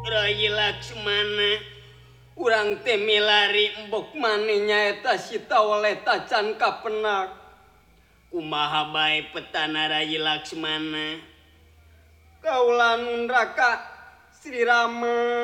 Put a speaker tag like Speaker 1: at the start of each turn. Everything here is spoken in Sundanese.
Speaker 1: Rai Laksmana urang teh milari embok maneh nyaeta sita oleh tacan kapenak kumaha bae petana Rai Laksmana kaula nun raka Sri Rama